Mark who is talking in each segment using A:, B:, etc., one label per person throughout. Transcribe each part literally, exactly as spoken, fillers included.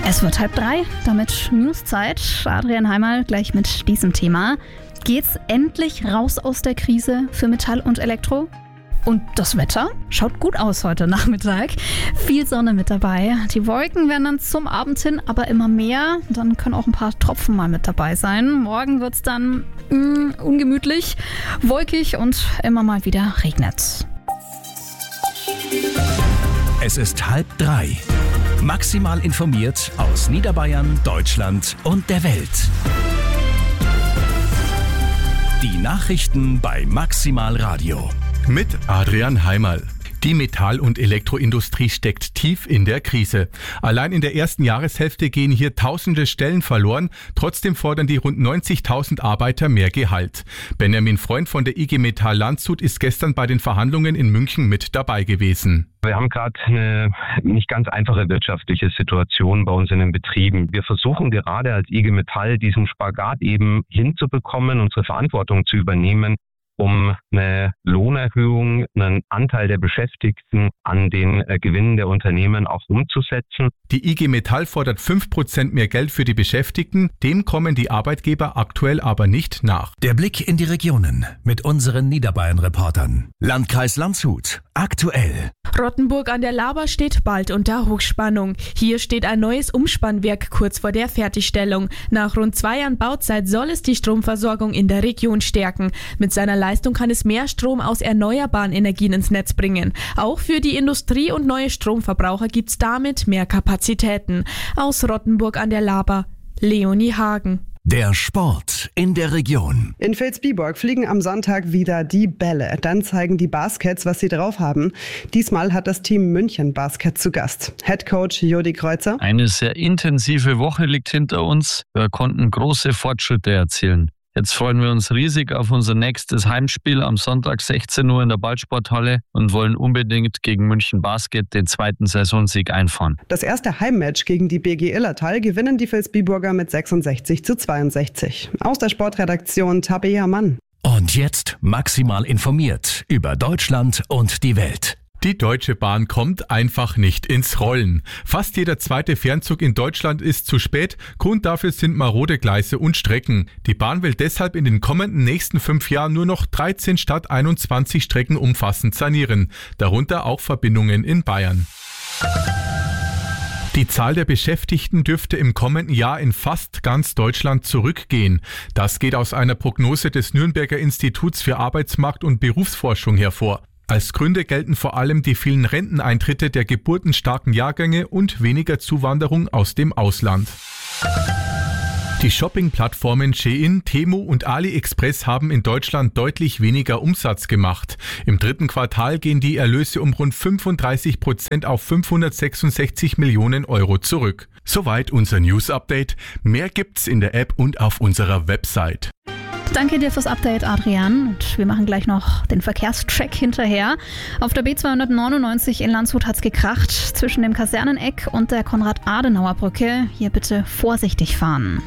A: Es wird halb drei, damit Newszeit. Adrian Heimal gleich mit diesem Thema. Geht's endlich raus aus der Krise für Metall und Elektro? Und das Wetter schaut gut aus heute Nachmittag. Viel Sonne mit dabei. Die Wolken werden dann zum Abend hin aber immer mehr. Dann können auch ein paar Tropfen mal mit dabei sein. Morgen wird's dann mh, ungemütlich, wolkig und immer mal wieder regnet.
B: Es ist halb drei. Maximal informiert aus Niederbayern, Deutschland und der Welt. Die Nachrichten bei Maximal Radio.
C: Mit Adrian Heimal. Die Metall- und Elektroindustrie steckt tief in der Krise. Allein in der ersten Jahreshälfte gehen hier tausende Stellen verloren. Trotzdem fordern die rund neunzigtausend Arbeiter mehr Gehalt. Benjamin Freund von der I G Metall Landshut ist gestern bei den Verhandlungen in München mit dabei gewesen.
D: Wir haben gerade eine nicht ganz einfache wirtschaftliche Situation bei uns in den Betrieben. Wir versuchen gerade als I G Metall diesen Spagat eben hinzubekommen, unsere Verantwortung zu übernehmen, um eine Lohnerhöhung, einen Anteil der Beschäftigten an den äh, Gewinnen der Unternehmen auch umzusetzen.
C: Die I G Metall fordert fünf Prozent mehr Geld für die Beschäftigten. Dem kommen die Arbeitgeber aktuell aber nicht nach.
B: Der Blick in die Regionen mit unseren Niederbayern-Reportern. Landkreis Landshut. Aktuell.
E: Rottenburg an der Laber steht bald unter Hochspannung. Hier steht ein neues Umspannwerk kurz vor der Fertigstellung. Nach rund zwei Jahren Bauzeit soll es die Stromversorgung in der Region stärken. Mit seiner Leistung kann es mehr Strom aus erneuerbaren Energien ins Netz bringen. Auch für die Industrie und neue Stromverbraucher gibt es damit mehr Kapazitäten. Aus Rottenburg an der Laber, Leonie Hagen.
B: Der Sport in der Region.
F: In Vilsbiburg fliegen am Sonntag wieder die Bälle. Dann zeigen die Baskets, was sie drauf haben. Diesmal hat das Team München Basket zu Gast. Headcoach Jodi Kreuzer.
G: Eine sehr intensive Woche liegt hinter uns. Wir konnten große Fortschritte erzielen. Jetzt freuen wir uns riesig auf unser nächstes Heimspiel am Sonntag sechzehn Uhr in der Ballsporthalle und wollen unbedingt gegen München Basket den zweiten Saisonsieg einfahren.
F: Das erste Heimmatch gegen die B G Illertal gewinnen die Vilsbiburger mit sechsundsechzig zu zweiundsechzig. Aus der Sportredaktion Tabea Mann.
B: Und jetzt maximal informiert über Deutschland und die Welt.
C: Die Deutsche Bahn kommt einfach nicht ins Rollen. Fast jeder zweite Fernzug in Deutschland ist zu spät. Grund dafür sind marode Gleise und Strecken. Die Bahn will deshalb in den kommenden nächsten fünf Jahren nur noch dreizehn statt einundzwanzig Strecken umfassend sanieren. Darunter auch Verbindungen in Bayern. Die Zahl der Beschäftigten dürfte im kommenden Jahr in fast ganz Deutschland zurückgehen. Das geht aus einer Prognose des Nürnberger Instituts für Arbeitsmarkt und Berufsforschung hervor. Als Gründe gelten vor allem die vielen Renteneintritte der geburtenstarken Jahrgänge und weniger Zuwanderung aus dem Ausland. Die Shopping-Plattformen Shein, Temu und AliExpress haben in Deutschland deutlich weniger Umsatz gemacht. Im dritten Quartal gehen die Erlöse um rund fünfunddreißig Prozent auf fünfhundertsechsundsechzig Millionen Euro zurück. Soweit unser News-Update. Mehr gibt's in der App und auf unserer Website.
A: Danke dir fürs Update, Adrian. Und wir machen gleich noch den Verkehrscheck hinterher. Auf der B zweihundertneunundneunzig in Landshut hat's gekracht zwischen dem Kaserneneck und der Konrad-Adenauer-Brücke. Hier bitte vorsichtig fahren.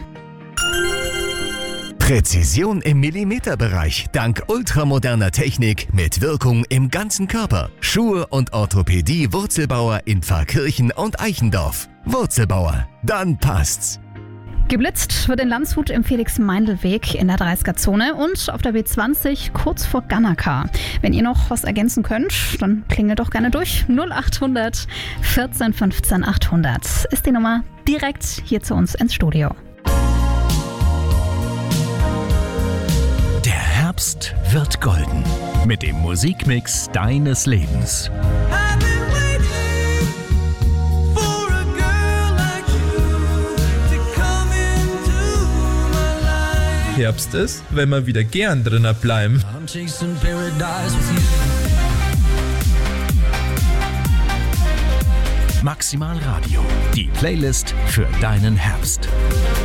B: Präzision im Millimeterbereich dank ultramoderner Technik mit Wirkung im ganzen Körper. Schuhe und Orthopädie Wurzelbauer in Pfarrkirchen und Eichendorf. Wurzelbauer, dann passt's.
A: Geblitzt wird in Landshut im Felix-Meindl-Weg in der dreißiger-Zone und auf der B zwanzig kurz vor Gannaka. Wenn ihr noch was ergänzen könnt, dann klingelt doch gerne durch. null achthundert vierzehn fünfzehn achthundert ist die Nummer direkt hier zu uns ins Studio.
B: Der Herbst wird golden mit dem Musikmix deines Lebens.
H: Herbst ist, wenn wir wieder gern drinnen bleiben.
B: Maximal Radio, die Playlist für deinen Herbst.